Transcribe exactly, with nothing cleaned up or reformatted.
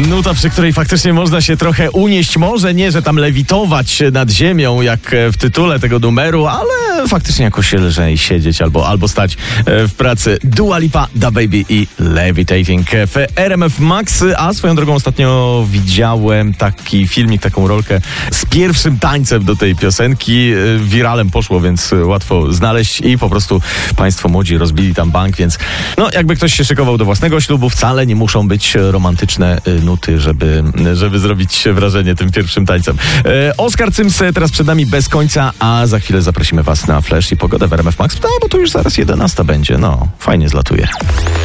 Nuta, przy której faktycznie można się trochę unieść. Może nie, że tam lewitować nad ziemią, jak w tytule tego numeru, ale faktycznie jakoś lżej siedzieć albo, albo stać w pracy. Dua Lipa, DaBaby i Levitating w R M F Max. A swoją drogą ostatnio widziałem taki filmik, taką rolkę z pierwszym tańcem do tej piosenki. Wiralem poszło, więc łatwo znaleźć i po prostu państwo młodzi rozbili tam bank, więc no jakby ktoś się szykował do własnego ślubu, wcale nie muszą być romantyczne nuty, żeby, żeby zrobić wrażenie tym pierwszym tańcem. E, Oskar Cyms teraz przed nami bez końca, a za chwilę zaprosimy was na Flash i pogodę w R M F Max, no bo tu już zaraz jedenasta będzie, no fajnie zlatuje.